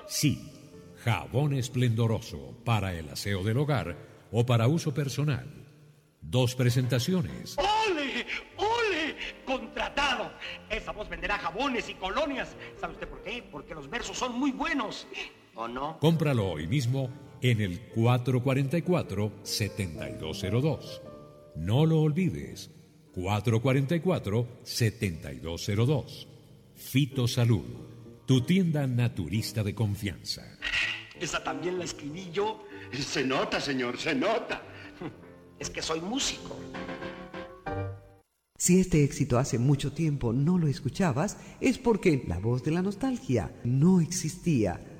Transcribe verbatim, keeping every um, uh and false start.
Sí, jabón esplendoroso para el aseo del hogar o para uso personal. Dos presentaciones. ¡Ole! ¡Ole! ¡Contratado! Esa voz venderá jabones y colonias. ¿Sabe usted por qué? Porque los versos son muy buenos. ¿O no? Cómpralo hoy mismo en el cuatro cuatro cuatro, siete dos cero dos. No lo olvides. cuatro cuatro cuatro, siete dos cero dos. Fitosalud, tu tienda naturista de confianza. Esa también la escribí yo. Se nota, señor, se nota. Es que soy músico. Si este éxito hace mucho tiempo no lo escuchabas, es porque la voz de la nostalgia no existía.